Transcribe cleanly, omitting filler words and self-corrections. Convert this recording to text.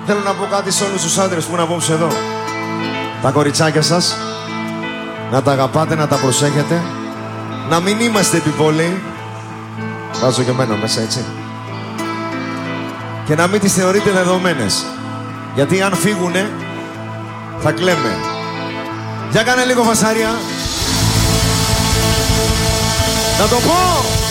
Θέλω να πω κάτι σε όλους τους άντρες που είναι απόψε εδώ. Τα κοριτσάκια σας, να τα αγαπάτε, να τα προσέχετε, να μην είμαστε επιβολή. Βάζω και εμένα μέσα, έτσι. Και να μην τις θεωρείτε δεδομένες. Γιατί αν φύγουνε, θα κλαίμε. Για κάνε λίγο φασάρια. Να το πω!